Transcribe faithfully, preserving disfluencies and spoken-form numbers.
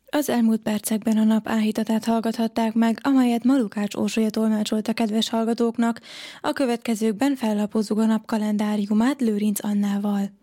Az elmúlt percekben a nap áhítatát hallgathatták meg, amelyet Malukács Orsolya tolmácsolt a kedves hallgatóknak. A következőkben fellapozzuk a nap kalendáriumát Lőrinc Annával.